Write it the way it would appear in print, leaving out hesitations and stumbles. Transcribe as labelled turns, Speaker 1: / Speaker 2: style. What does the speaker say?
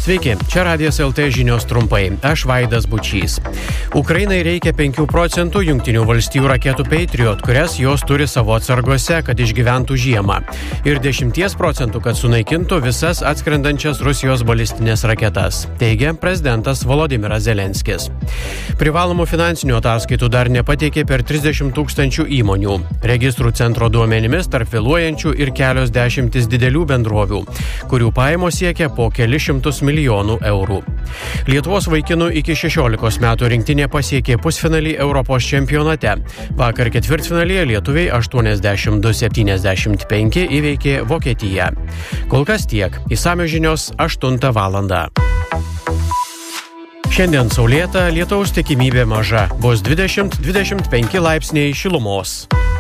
Speaker 1: Sveiki, čia Radijas LT žinios trumpai. Aš Vaidas Bučys. Ukrainai reikia 5% Jungtinių valstijų raketų Patriot, kurias jos turi savo atsargose, kad išgyventų žiemą. Ir 10%, kad sunaikintų visas atskrendančias Rusijos balistinės raketas, teigia prezidentas Volodymyras Zelenskis. Privalomų finansinių ataskaitų dar nepateikė per 30 000 įmonių. Registrų centro duomenimis tarp vėluojančių ir kelios dešimtis didelių bendrovių, kurių pajamos siekia po kelis šimtus milijonų eurų. Lietuvos vaikinų iki 16 metų rinktinė pasiekė pusfinalį Europos čempionate. Vakar ketvirtfinalyje lietuviai 82-75 įveikė Vokietiją. Kol kas tiek. Išsamios žinios 8 valandą. Šiandien saulėta, lietaus tikimybė maža. Bus 20-25 laipsniai šilumos.